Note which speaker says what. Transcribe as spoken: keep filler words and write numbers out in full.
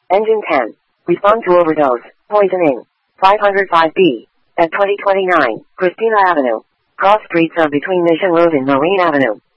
Speaker 1: Engine ten. Respond to overdose. Poisoning. five oh five B. At twenty twenty-nine, Christina Avenue. Cross streets are between Mission Road and Marine Avenue.